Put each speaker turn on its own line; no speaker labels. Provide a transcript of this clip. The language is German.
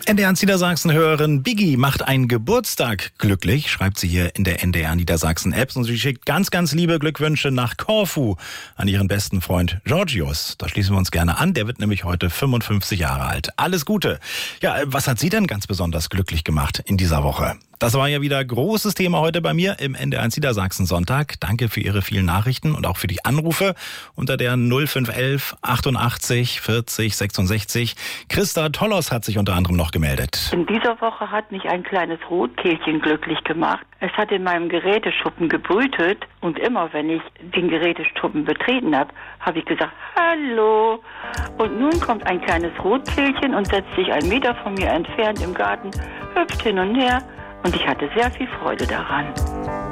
NDR Niedersachsen-Hörerin Biggie macht einen Geburtstag glücklich, schreibt sie hier in der NDR Niedersachsen-App. Und sie schickt ganz, ganz liebe Glückwünsche nach Korfu an ihren besten Freund Georgios. Da schließen wir uns gerne an. Der wird nämlich heute 55 Jahre alt. Alles Gute. Ja, was hat Sie denn ganz besonders glücklich gemacht in dieser Woche? Das war ja wieder großes Thema heute bei mir im NDR Niedersachsen Sonntag. Danke für Ihre vielen Nachrichten und auch für die Anrufe unter der 0511 88 40 66. Christa Tollos hat sich unter anderem noch gemeldet.
In dieser Woche hat mich ein kleines Rotkehlchen glücklich gemacht. Es hat in meinem Geräteschuppen gebrütet und immer wenn ich den Geräteschuppen betreten habe, habe ich gesagt, hallo. Und nun kommt ein kleines Rotkehlchen und setzt sich 1 Meter von mir entfernt im Garten, hüpft hin und her. Und ich hatte sehr viel Freude daran.